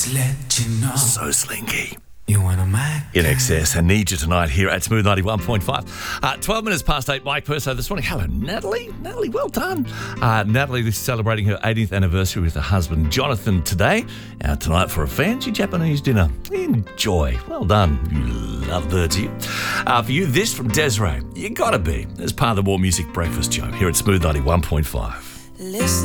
Just let you know. So slinky. You want to make In excess, I need you tonight here at Smooth 91.5. 12 minutes past 8, Mike Purso this morning. Hello, Natalie. Natalie, well done. Natalie is celebrating her 80th anniversary with her husband, Jonathan, today. Out tonight for a fancy Japanese dinner. Enjoy. Well done. You love birds, you. For you, this from Desiree. You gotta be. As part of the More Music Breakfast Show here at Smooth 91.5. Listen.